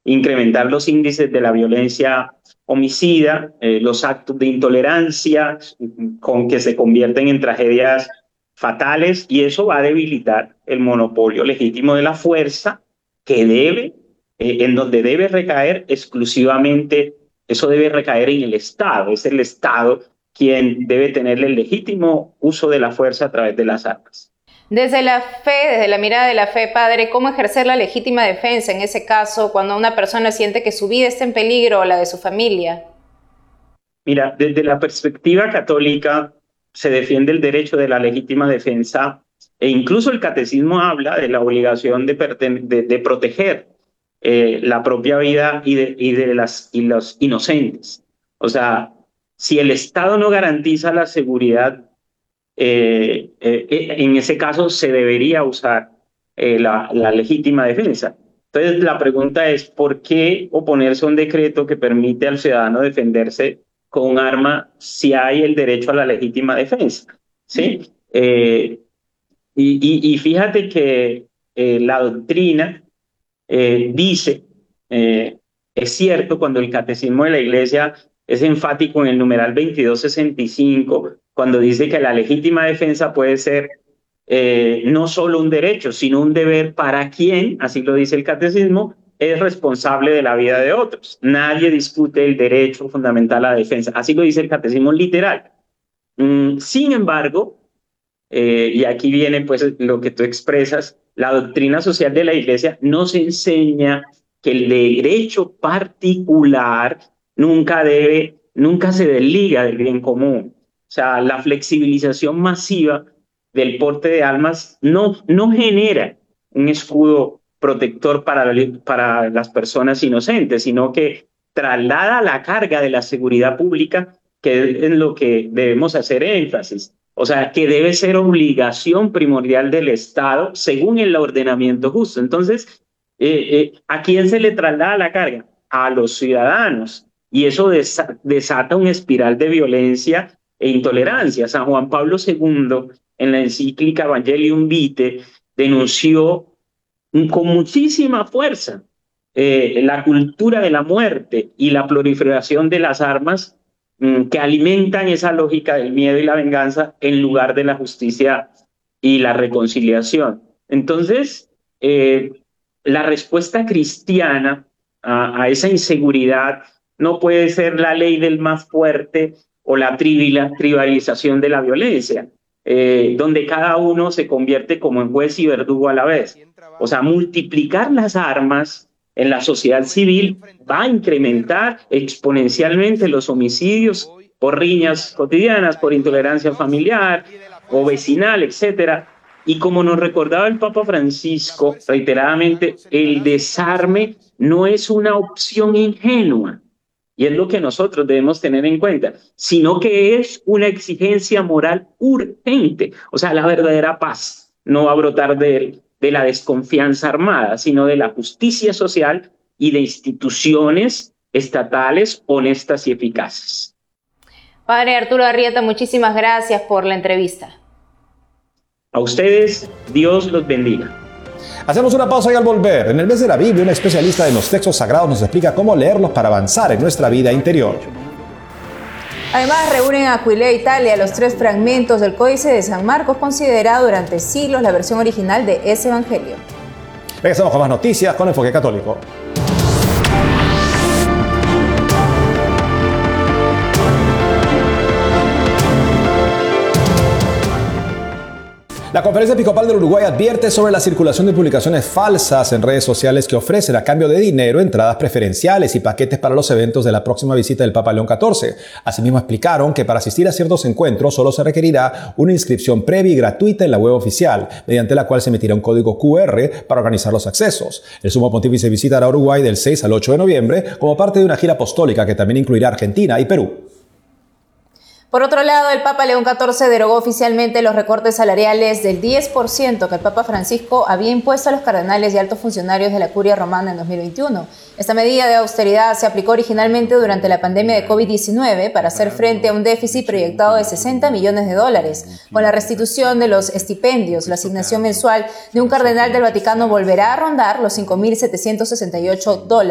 incrementar los índices de la violencia homicida, los actos de intolerancia con que se convierten en tragedias fatales, y eso va a debilitar el monopolio legítimo de la fuerza que en donde debe recaer exclusivamente, eso debe recaer en el Estado. Es el Estado quien debe tener el legítimo uso de la fuerza a través de las armas. Desde la fe, desde la mirada de la fe, padre, ¿cómo ejercer la legítima defensa en ese caso cuando una persona siente que su vida está en peligro o la de su familia? Mira, desde la perspectiva católica se defiende el derecho de la legítima defensa, e incluso el catecismo habla de la obligación de proteger la propia vida y los inocentes. O sea, si el Estado no garantiza la seguridad, en ese caso se debería usar la legítima defensa. Entonces la pregunta es, ¿por qué oponerse a un decreto que permite al ciudadano defenderse con un arma si hay el derecho a la legítima defensa? ¿Sí? Y fíjate que la doctrina dice, es cierto, cuando el catecismo de la Iglesia es enfático en el numeral 2265, cuando dice que la legítima defensa puede ser no solo un derecho, sino un deber para quien, así lo dice el catecismo, es responsable de la vida de otros. Nadie discute el derecho fundamental a la defensa. Así lo dice el catecismo literal. Sin embargo, y aquí viene pues lo que tú expresas, la doctrina social de la Iglesia nos enseña que el derecho particular nunca se desliga del bien común. O sea, la flexibilización masiva del porte de armas no genera un escudo protector para las personas inocentes, sino que traslada la carga de la seguridad pública, que es en lo que debemos hacer énfasis. O sea, que debe ser obligación primordial del Estado según el ordenamiento justo. Entonces, ¿a quién se le traslada la carga? A los ciudadanos. Y eso desata una espiral de violencia e intolerancia. San Juan Pablo II, en la encíclica Evangelium Vitae, denunció con muchísima fuerza la cultura de la muerte y la proliferación de las armas que alimentan esa lógica del miedo y la venganza en lugar de la justicia y la reconciliación. Entonces, la respuesta cristiana a esa inseguridad no puede ser la ley del más fuerte o la tribalización de la violencia, donde cada uno se convierte como en juez y verdugo a la vez. O sea, multiplicar las armas en la sociedad civil va a incrementar exponencialmente los homicidios por riñas cotidianas, por intolerancia familiar o vecinal, etcétera. Y como nos recordaba el Papa Francisco reiteradamente, el desarme no es una opción ingenua, y es lo que nosotros debemos tener en cuenta, sino que es una exigencia moral urgente. O sea, la verdadera paz no va a brotar de la desconfianza armada, sino de la justicia social y de instituciones estatales honestas y eficaces. Padre Arturo Arrieta, muchísimas gracias por la entrevista. A ustedes, Dios los bendiga. Hacemos una pausa y al volver, en el mes de la Biblia, un especialista en los textos sagrados nos explica cómo leerlos para avanzar en nuestra vida interior. Además, reúnen en Aquileia, Italia, los 3 fragmentos del Códice de San Marcos, considerado durante siglos la versión original de ese evangelio. Regresamos con más noticias con Enfoque Católico. La Conferencia Episcopal del Uruguay advierte sobre la circulación de publicaciones falsas en redes sociales que ofrecen a cambio de dinero entradas preferenciales y paquetes para los eventos de la próxima visita del Papa León XIV. Asimismo, explicaron que para asistir a ciertos encuentros solo se requerirá una inscripción previa y gratuita en la web oficial, mediante la cual se emitirá un código QR para organizar los accesos. El Sumo Pontífice visitará Uruguay del 6 al 8 de noviembre como parte de una gira apostólica que también incluirá Argentina y Perú. Por otro lado, el Papa León XIV derogó oficialmente los recortes salariales del 10% que el Papa Francisco había impuesto a los cardenales y altos funcionarios de la Curia Romana en 2021. Esta medida de austeridad se aplicó originalmente durante la pandemia de COVID-19 para hacer frente a un déficit proyectado de $60 millones. Con la restitución de los estipendios, la asignación mensual de un cardenal del Vaticano volverá a rondar los $5.768.